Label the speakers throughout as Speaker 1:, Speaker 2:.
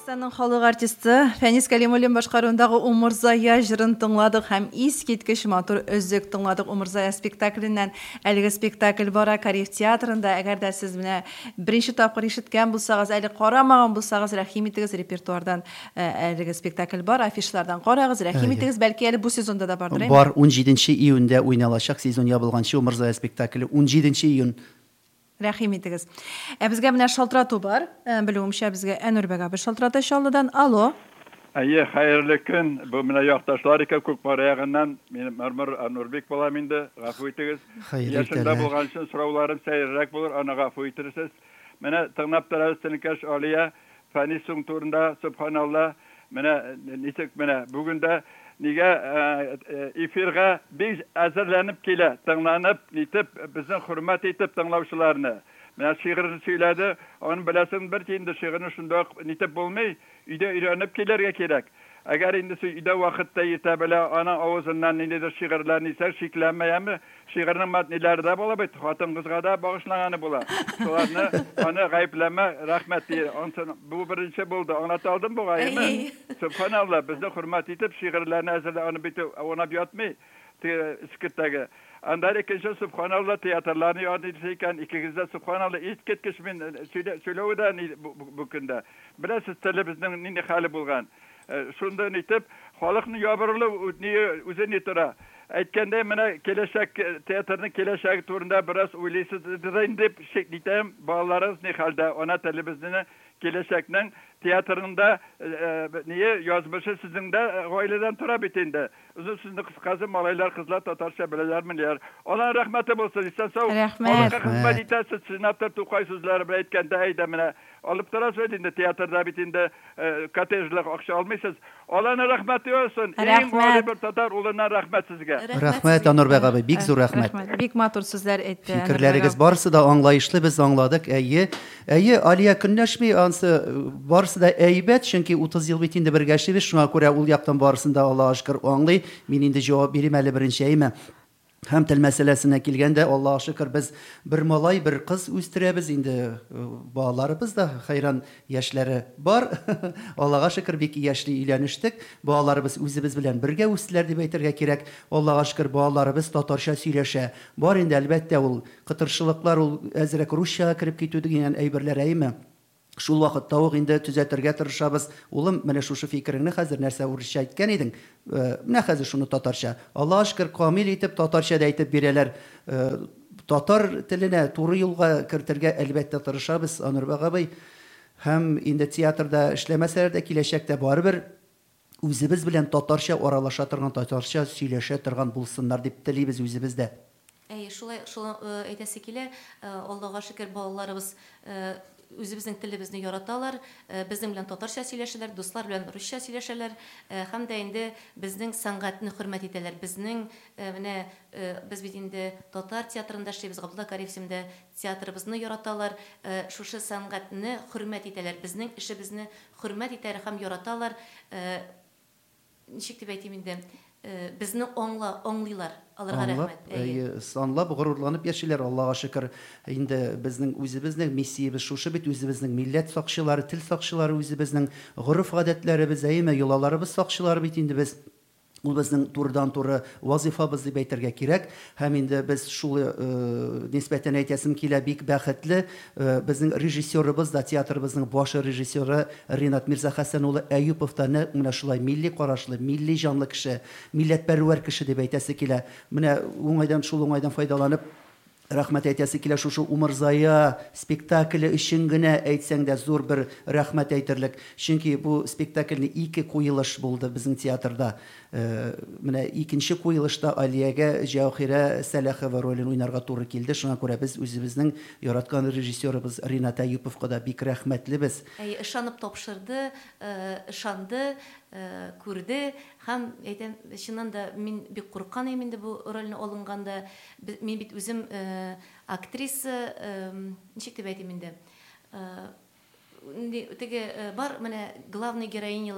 Speaker 1: Татарстанның халык артисты Фәнис Кәлимуллин башкаруындагы Умурзая җырын тыңладык һәм искиткеч матур өзек тыңладык Умурзая спектакленнән. Әлеге спектакль бара Кариев театрында. Әгәр дә сез менә беренче тапкыр ишеткән булсагыз, әле карамаган булсагыз, рәхим итегез, репертуардан әлеге спектакль бар, афишлардан карагыз, рәхим итегез. Бәлки әле бу сезонда да бардыр.
Speaker 2: Бар 17 июньдә уйналачак, сезон ябылганчы Умурзая спектакле 17 июнь.
Speaker 1: Рәхим итегез. Безгә менә шалтырату бар. Белүемчә безгә Әнүрбәк абый шалтырата Чаллыдан. Алло.
Speaker 3: Әйе, хәерле көн. Бу менә якташлар икән Күкбар ягыннан. Мин Мармар Әнүрбек булам инде. Гафу итегез. Яшында булган өчен сорауларым сәеррәк булыр. Аны гафу итәрсез. Менә тыңлап торабыз Тинкәш Алия Фәнисең турында субханалла. Менә ничек менә бүген дә нигә эфирга biz әзерләнеп килә, тыңланып, нитеп безнең хөрмәт итеп тыңлаучыларны. Менә шигырны сөйләде, аны беләсең бер тиенде шигырны шунда нитеп булмый, өйдә өйрәнеп килергә кирәк. Әгәр инде өйдә вакытта итә белә, ана авызыннан ниндидер шигырьләрне исә шикләнмәяме, шигырьнең матниләре дә була бит, хатын-кызга да багышлаганы була. Шуларны аны гаепләмә, рәхмәт ди. Бу беренче булды. Аңлата алдым бу гаеме. Субханалла, безне хөрмәт итеп шигырьләрне әзерлә, аны бит аны ятмый. Искиттәге. Анда икенче субханалла театрларны яд итсәкән, икегездә субханалла искиткеч мен сөйләүдә бу көндә. Беләсез телебезнең нинди хәле булган. Шунда нитеп, халыкны ябырлы үзен итәрә. Әйткәндә менә киләчәк театрның киләчәге турында бераз уйлыйсыз дип шиклитәм. Балаларыбыз ни хәлдә? Ана телебезнең киләчәкнең театрында ние язмышы сезнең дә гаиләдән тора бит инде. Үзен сезнең кыскасы малайлар, кызлар татарча беләләрме? Алла рәхмәте булсын. Исән сау.
Speaker 1: Рәхмәт.
Speaker 3: Хезмәт итәсез. Сенатор Тукай сүзләре белән әйткәндә әйдә менә алып торасыз инде театрда бит инде коттеджлык акча алмыйсыз. Алланың рәхмәте olsun. Иң гали бер татар улына рәхмәт сезгә.
Speaker 2: Рәхмәт Әнүрбәк абый, бик зур рәхмәт.
Speaker 1: Бик матур сүзләр әйтте.
Speaker 2: Фикерләрегез барысы да аңлаешлы, без аңладык. Әйе, Алия көнләшми, ансы барысы да әйбәт, чөнки 30 ел бит инде бергә эшлибез, шуңа күрә ул яктан барысында Аллаһка шөкер аңлый. Мин инде җавап бирим әле беренче әйме. Һәм тел мәсьәләсенә килгәндә, Аллаһка шөкер, без бер малай, бер кыз үстерәбез инде. Балаларыбыз да хәйран яшьләре бар. Аллаһка шөкер, бик яшьли өйләнештек. Балаларыбыз үзебез белән бергә үстеләр дип әйтергә кирәк. Аллаһка шөкер, балаларыбыз татарча сөйләшә. Бар инде әлбәттә ул кытыршылыклар, ул әзрәк русчага кирип китү дигән әйберләр әйме. Шул вакытта ук инде төзәтергә тырышабыз. Улым, менә шушы фикереңне хәзер нәрсә урысча әйткән идең. Менә хәзер шуны татарча. Аллаһка шөкер, камил итеп татарча да әйтеп бирәләр. Татар теленә туры юлга кертергә әлбәттә тырышабыз, Әнүрбәк абый. Һәм инде театрда эшләмәсәләр дә киләчәктә барыбер үзебез белән татарча аралаша торган, татарча сөйләшә торган булсыннар дип телибез үзебез дә.
Speaker 4: Шулай әйтәсе килә, Аллаһка шөкер, балаларыбыз үзебезнең телебезне яраталар, безнең белән татарча сөйләшәләр, дуслар белән русча сөйләшәләр, һәм дә инде безнең сәнгатьне хөрмәт итәләр. Безнең менә без бит инде татар театрында эшлибез, Габдулла Кариевсендә театрыбызны яраталар, шушы сәнгатьне хөрмәт итәләр. Безнең эшебезне хөрмәт итәләр һәм яраталар. Ничек дип әйтим инде? Безне аңлыйлар. Аларга рәхмәт.
Speaker 2: Санлап, горурланып яшиләр, Аллаһка шөкер. Инде безнең үзебезнең миссиябез шушы бит, үзебезнең милләт сакчылары, тел сакчылары, үзебезнең горыф-гадәтләребез, әйме, йолаларыбыз сакчылары бит инде без. Ул безнең турыдан-туры вазифабыз дип әйтергә кирәк. Һәм инде без шул нисбәтен әйтәсем килә, бик бәхетле. Безнең режиссерыбыз да, театрыбызның баш режиссеры Ринат Мирзахәсән улы Әюпов та менә шулай милли карашлы, милли җанлы кеше, милләтпәрвәр кеше дип әйтәсе килә. Менә шул уңайдан файдаланып рәхмәт әйтәсе килә шушы Умурзая спектакле өчен генә әйтсәң дә зур бер рәхмәт әйтерлек. Чөнки бу спектакльне 2 куелыш булды безнең театрда. Менә икенче куелышта Алиягә Җәүһирә Сәләхова ролен уйнарга туры килде. Шуңа күрә без үзебезнең яраткан режиссерыбыз Ринат Әюповка да бик рәхмәтлебез.
Speaker 4: Ышанып тапшырды, ышанды, күрде һәм әйтәм, чыннан да мин бик курккан идем инде бу рольне алынганда. Мин бит үзем актриса, ничек дип әйтим инде. Теге бар менә главный героинялар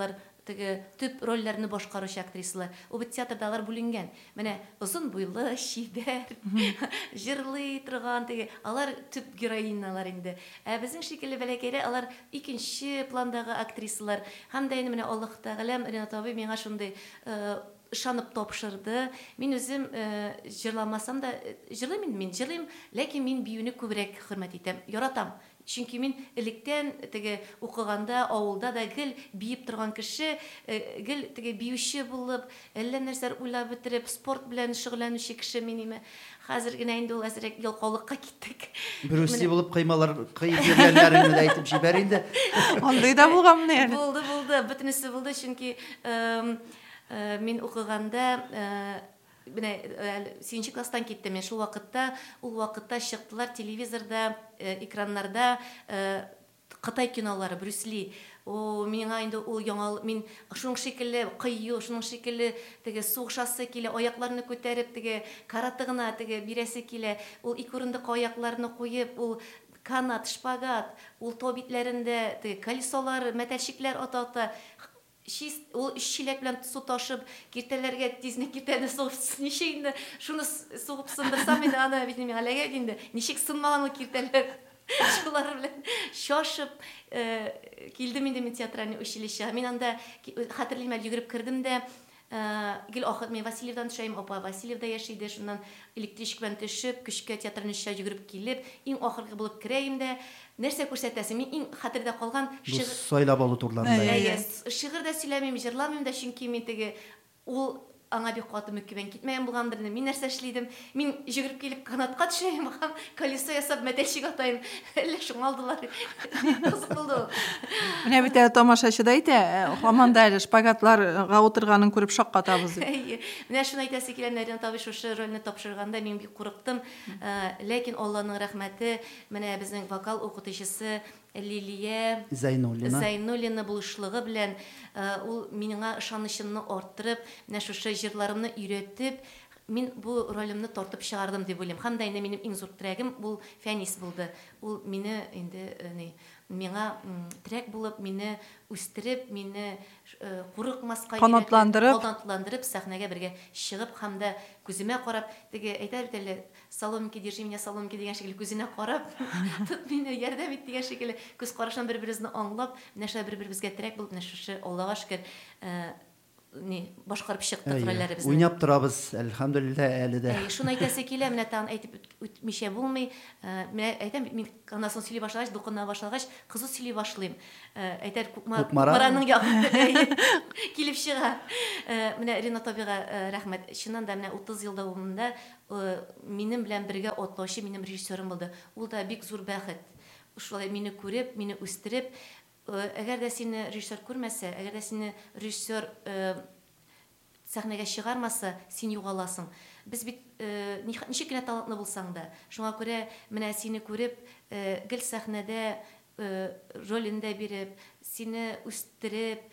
Speaker 4: төп рольләрне башкаручы актрисалар. Ул бит театрда алар бүленгән. Менә озын буйлы, чибәр, җырлый торган алар төп героиналар инде. Ә безнең шикелле бәләкәйләр алар икенче пландагы актрисалар. Һәм дә инде менә Аллаһ Тәгалә Ринат абый миңа шундый ышанып тапшырды. Мин үзем җырламасам да җырлыйм, мин җырлыйм, ләкин мин биюне күбрәк хөрмәт итәм, яратам. Чөнки мин электән укыганда авылда да гел биеп торган кеше, гел биюче булып, әллә нәрсәләр уйлап бетереп, спорт белән шөгыльләнүче кеше минеме. Хәзер генә инде ул әзрәк ялкаулыкка киттек.
Speaker 2: Брюси булып кыймалар кыйып йөргәннәрен әйтеп җибәр инде.
Speaker 1: Андый да булганмы яни?
Speaker 4: Булды, бөтенесе булды, чөнки мин укыганда менә 7нче класстан киттем. Мен шул вакытта чыктылар телевизорда, экраннарда Кытай кинолары, Брюс Ли. Миңа инде ул яңа, мин шуның шикелле кыю, шуның шикелле сугышасы килә, аякларны күтәреп караты гына бирәсе килә. Ул ике урындык аякларны куеп, ул канат, шпагат, ул тобитләрендә колесолар, мәтәлчекләр ата-ата ул чиләк белән су ташып, киртәләргә тизне киртәне сугып, ничек инде шуны сугып сындырсам инде аны бит миңа әлегә инде ничек сынмаган ул киртәләр. Шулар белән шашып килдем инде мин театральный училище. Мин анда хәтерлим, йөгереп кердем дә гел ахыр мен Васильевдан төшәм, апа Васильевда яши иде, шуннан электричка белән төшеп, көчкә театрны йөгереп килеп, иң ахыргы булып керәм дә нәрсә күрсәтәсең? Мин иң хәтердә калган
Speaker 2: шигырь сайлап алу турларында.
Speaker 4: Шигырь дә сөйләмим, җырламыйм да, чөнки мин ул аңа бик каты мөкибән китмәгән булгандыр. Мин нәрсә эшлидем? Мин җигереп килеп канатка төшәм, колесо ясап мәтәлчек атайм. Әллә шуң алдылар. Кызык булды.
Speaker 1: Менә бит тамашачы да әйтә, һаман да шпагатларга утырганын күреп шаккатабыз.
Speaker 4: Менә шуны әйтәсе килә, Ринат абый шушы рольне тапшырганда мин бик курыктым. Ләкин Алланың рәхмәте, менә безнең вокал укытучысы Лилия Зайнуллина булышлыгы белән ул миңа ышанычымны арттырып, менә шушы җырларымны өйрәтеп, мин бу ролемне тартып чыгардым дип уйлыйм. Һәм дә инде минем иң зур трәгем бу Фәнис булды. Ул мине инде миңа трәк булып, мине үстереп, мине курыкмаска канатландырып, сәхнәгә бергә чыгып, һәм дә күземә карап, әйтә бит әле, саломки, держи меня, саломки дигән шикелле күзенә карап, тот мине, ярдәм ит дигән шикелле күз карашын бер-беребезне аңлап, нәрсә бер-беребезгә трәк булып, шушы Аллага шөкер башкарып чыктык рольләребезне.
Speaker 2: Уйнап торабыз, әлхәмдүлилләһ, әле дә.
Speaker 4: Шуны әйтәсе килә, менә тагын әйтеп үтмичә булмый. Менә әйтәм, мин канасын сөйли башлагач, дукына башлагач, кызу сөйли башлыйм. Әйтәр Кукмараның килеп чыга. Менә Ринат абыйга рәхмәт. Чыннан да менә 30 ел дәвамында минем белән бергә атлаучы минем режиссерым булды. Ул да бик зур бәхет. Шулай мине күреп, мине үстереп, әгәр дә сине режиссер күрмәсә, әгәр дә сине режиссер сәхнәгә чыгармаса, син югаласың. Без бит ничек кенә талантлы булсаң да, шуңа күрә менә сине күреп, гел сәхнәдә ролендә биреп, сине үстереп,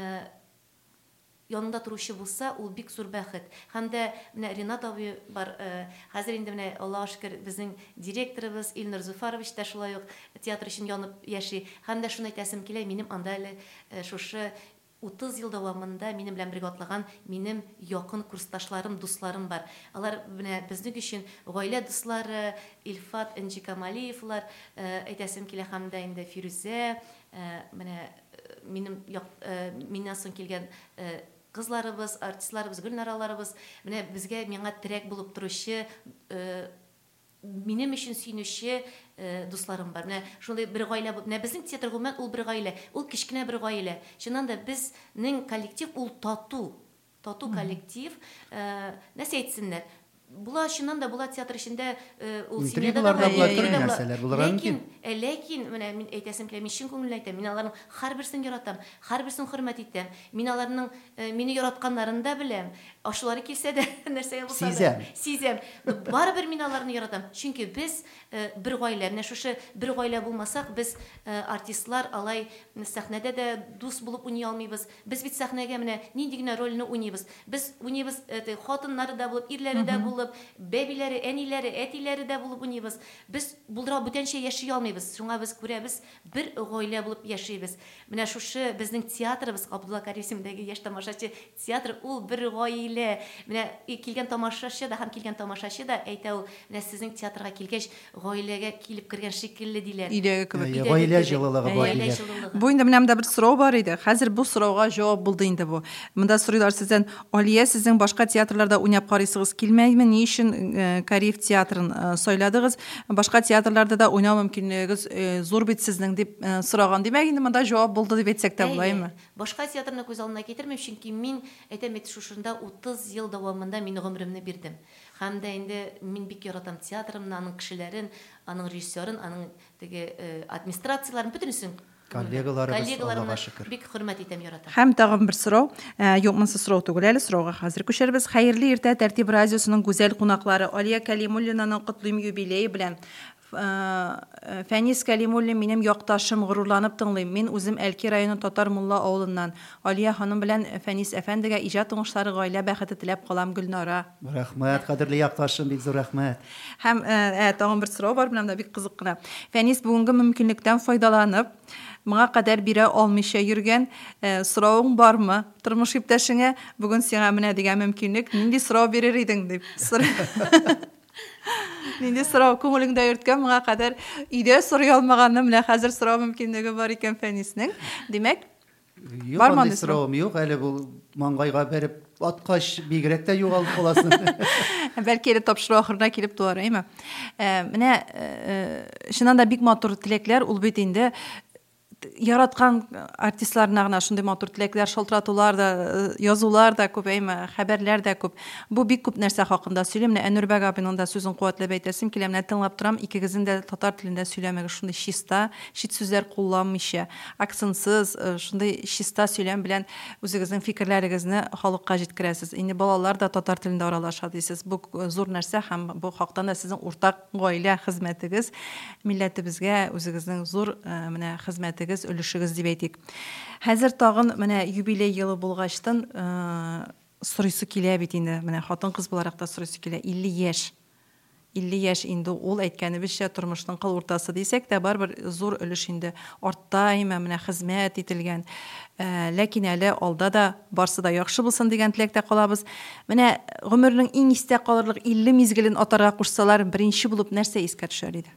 Speaker 4: янында торучы булса, ул бик зур бәхет. Һәм дә менә Ринат абый бар, хәзер инде менә Аллаһка шөкер безнең директорыбыз Илнур Зуфарович та шулай ук театр өчен янып яши. Һәм дә шуны әйтәсем килә, минем анда әле шушы 30 ел дәвамында минем белән бергә атлаган минем якын курсташларым, дусларым бар. Алар менә безнең өчен гаилә дуслары, Илфат Энҗикамалиевлар, әйтәсем килә, һәм дә инде Фирүзә, менә миннән соң килгән кызларыбыз, артистларыбыз, Гөлнараларыбыз, менә безгә миңа трәк булып торучы, минем өчен сөйнүче дусларым бар. Менә шундый бер гаилә, менә безнең театр гомумән ул бер гаилә, ул кичкенә бер гаилә. Чыннан да безнең коллектив ул тату коллектив. Нәрсә әйтсеннәр? Була чыннан да була театр эчендә ул синедә ләкин менә мин әйтәсем килә, мин чын күңелле әйтәм, мин аларның һәрберсен яратам, һәрберсен хөрмәт итәм. Мин аларның мине яратканнарын да беләм. Ашулары килсә дә нәрсәгә булса да сизәм. Барыбер мин аларны яратам. Чөнки без бер гаилә, менә шушы бер гаилә булмасак, без артистлар алай сәхнәдә дә дус булып уйный алмыйбыз. Без бит сәхнәгә менә нинди генә рольне уйныйбыз. Без уйныйбыз хатыннары да булып, ирләре дә булып, булып, бәбиләре, әниләре, әтиләре дә булып уйныйбыз. Без булдыра бүтәнчә яши алмыйбыз. Шуңа без күрәбез, бер гаилә булып яшибез. Менә шушы безнең театрыбыз, Габдулла Карим исемендәге яшь тамашачы театр, ул бер гаилә. Менә килгән тамашачы да һәм килгән тамашачы да әйтә ул, менә сезнең театрга килгәч, гаиләгә килеп кергән шикелле диләр.
Speaker 1: Өйдәге кебек.
Speaker 2: Гаилә җылылыгы бар
Speaker 4: Гаилә
Speaker 2: диләр.
Speaker 4: җылылыгы.
Speaker 1: Бу инде менә бер сорау бар иде. Хәзер бу сорауга җавап булды инде бу. Монда сорыйлар сездән: Алия, сезнең башка театрларда уйнап карыйсыгыз килмәйме? Ни өчен Кариев театрын сайладыгыз? Башка театрларда да уйнау мөмкинлегегез зур бит сезнең дип сораган. Димәк, инде монда җавап булды дип әйтсәк тә булаймы?
Speaker 4: Башка театрны күз алдына китермим, чөнки мин әйтәм бит шушында 30 ел дәвамында мин гомремне бирдем. Һәм дә инде мин бик яратам театрымны, аның кешеләрен, аның режиссерын, аның теге администрацияларын бөтенесен. Коллегаларымны бик хөрмәт итәм, яратам.
Speaker 1: Һәм тагын бер сорау, юкмынсыз сорау түгел әле, сорауга хәзер күчәрбез. Хәерле иртә, Тәртип радиосының гүзәл кунаклары Алия Кәлимуллинаның котлыйм юбилее белән. Фәнис Кәлимуллин минем якташым, горурланып тыңлыйм. Мин үзем Әлки районы Татар Мулла авылыннан. Алия ханым белән Фәнис әфәндегә иҗат уңышлары, гаилә бәхете теләп калам, Гөлнара.
Speaker 2: Рәхмәт, кадерле якташым, бик зур рәхмәт.
Speaker 1: Һәм тагын бер сорау бар, беләм дә бик кызык кына. Фәнис бүгенге мөмкинлектән файдаланып, моңа кадәр бирә алмыйча йөргән соравың бармы? Тормыш иптәшеңә бүген сиңа менә дигән мөмкинлек, нинди сорау бирер идең дип. Нинди сорау күңелеңдә йөрткән, моңа кадәр өйдә сорый алмаганны менә хәзер сорау мөмкинлеге бар икән Фәниснең. Димәк,
Speaker 2: бар монда сорауым юк, әле бу маңгайга бәреп аткач бигрәк тә югалып каласың.
Speaker 1: Бәлки әле тапшыру ахырына килеп туар, әйме? Менә шуннан да бик матур теләкләр, ул бит инде яраткан артистларына гына шундый матур теләкләр, шалтыратулар да, язулар да күп, әйме, хәбәрләр дә күп. Бу бик күп нәрсә хакында сөйләм. Менә Әнүрбәк абыйның да сүзен куәтләп әйтәсем килә. Менә тыңлап торам, икегезнең дә татар телендә сөйләмәгез, шундый чиста, чит сүзләр кулланмыйча, акцентсыз, шундый чиста сөйләм белән үзегезнең фикерләрегезне халыкка җиткерәсез. Инде балалар да татар телендә аралаша дисез. Бу зур нәрсә һәм бу хактан да сезнең уртак гаилә хезмәтегез милләтебезгә үзегезнең зур менә хезмәтегез, өлешегез дип әйтик. Хәзер тагын менә юбилей елы булгачтан сорыйсы килә бит инде. Менә хатын-кыз буларак та сорыйсы килә. 50 яшь. 50 яшь инде ул әйткәнебезчә тормышның кыл уртасы дисәк тә барбер зур өлеш инде артта менә хезмәт ителгән. Ләкин әле алда да барсы да яхшы булсын дигән теләктә калабыз. Менә гомернең иң истә калырлык 50 мизгелен атарга кушсалар, беренче булып нәрсә искә төшәр иде?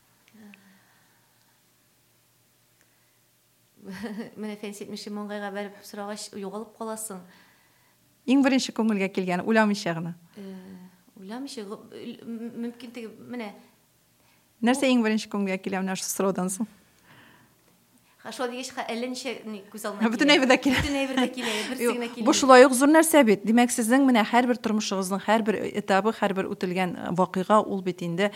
Speaker 4: Менә Фәнис әйтмешә, маңгайга бәреп сорагач югалып каласың.
Speaker 1: Иң беренче күңелгә килгән, уйламыйча гына.
Speaker 4: Уйламыйча, мөмкин теге менә
Speaker 1: Нәрсә иң беренче күңелгә килә менә шу сораудан соң?
Speaker 4: Хашо дигәч, әллә ничә күз алдына килә.
Speaker 1: Бөтен әйбер дә килә.
Speaker 4: Бөтен әйбер дә килә, берсегенә килә.
Speaker 1: Бу шулай ук зур нәрсә бит. Димәк, сезнең менә һәрбер тормышыгызның һәрбер этабы, һәрбер үтелгән вакыйга ул бит инде